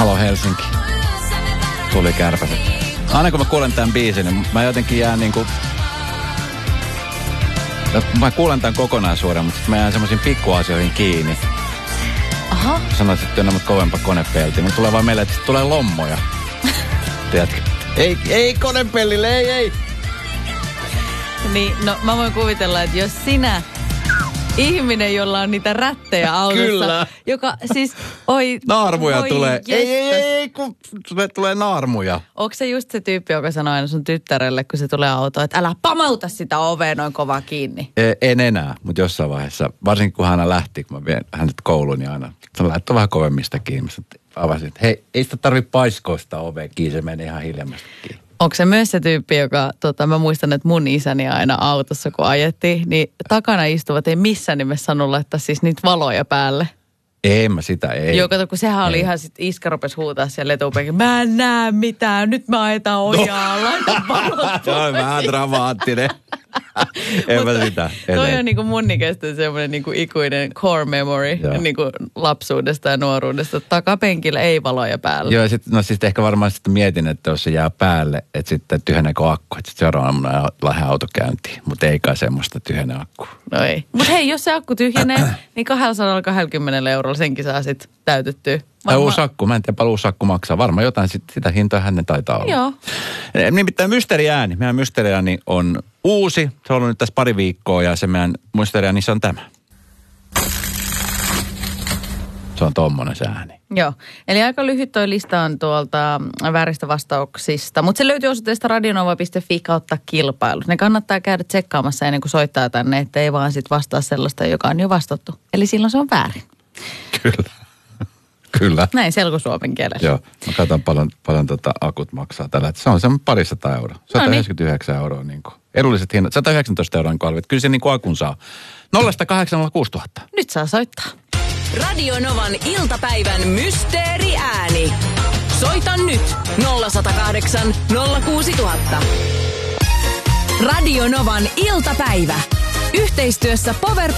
Halo Helsinki. Tuli kärpäset. Aina kun mä kuulen tämän biisin, niin mä jotenkin jään niinku... Mä kuulen tämän kokonaisuuden, mutta mä jään semmoisiin pikkuasioihin kiinni. Aha. Sanoit, että työnnä mut kovempaa konepeltiä. Mutta tulee vaan meille, että tulee lommoja. Tiedätkö? Ei konepellille, ei. Niin, no mä voin kuvitella, että jos sinä... Ihminen, jolla on niitä rättejä autossa. Kyllä. Joka siis, oi... Naarmuja oi, tulee. Jestas. Ei, kun tulee naarmuja. Onko se just se tyyppi, joka sanoo aina sun tyttärelle, kun se tulee autoon, että älä pamauta sitä ovea noin kovaa kiinni? En enää, mutta jossain vaiheessa, varsinkin kun hän lähti, kun mä vien hänet kouluun, niin aina se laittoi vähän kovemmista kiinni. Mä avasin, että hei, ei sitä tarvitse paiskoa sitä ovea kiinni, se meni ihan hiljemmasti kiinni. Onko se myös se tyyppi, joka, mä muistan, että mun isäni aina autossa, kun ajettiin, niin takana istuvat ei missään nimessä saanut laittaa siis niitä valoja päälle. En mä sitä, ei. Joo, kato, kun sehän oli ihan sit, iskä rupesi huutaa siellä etupekin. Mä en näe mitään, nyt mä ajetaan ojaa, laita valot. Se on vähän dramaattinen. En mä sitä. Toi on niinku mun ikäistä semmoinen niinku ikuinen core memory niinku lapsuudesta ja nuoruudesta. Takapenkillä ei valoja päällä. Joo, sitten ehkä varmaan sitten mietin, että jos se jää päälle, että sitten tyhjeneekö akku. Että sitten seuraavana lähden auto käyntiin. Mutta ei kai semmoista tyhjene akku. No ei. Mutta hei, jos se akku tyhjenee, niin 220 € senkin saa sitten täytettyä. Uusi akku, mä en tiedä paljon uusi akku maksaa. Varmaan jotain sitä hintaa hänen taitaa olla. Joo. Nimittäin Mysteeriääni. Meidän Mysteeriääni on uusi. Se on ollut nyt tässä pari viikkoa ja se meidän Mysteeriääni, se on tämä. Se on tommonen se ääni. Joo. Eli aika lyhyt toi lista on tuolta vääristä vastauksista. Mutta se löytyy osoitteesta radionova.fi/kilpailu. Ne kannattaa käydä tsekkaamassa ennen kuin soittaa tänne, ettei vaan sit vastaa sellaista, joka on jo vastattu. Eli silloin se on väärin. Kyllä. Näin selkosuomen kielellä. Joo. Mä katson paljon akut maksaa tällä. Se on semmoinen 200 €. 199 € niin kuin. Edulliset hinnat. 119 € niin kuin arvet. Kyllä se niin kuin akun saa. 0806000. Nyt saa soittaa. Radio Novan iltapäivän mysteeriääni. Soita nyt 0108 06000. Radio Novan iltapäivä. Yhteistyössä Power